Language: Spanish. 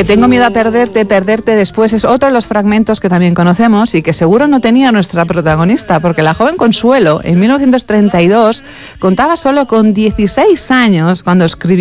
Que tengo miedo a perderte después es otro de los fragmentos que también conocemos y que seguro no tenía nuestra protagonista, porque la joven Consuelo en 1932 contaba solo con 16 años cuando escribió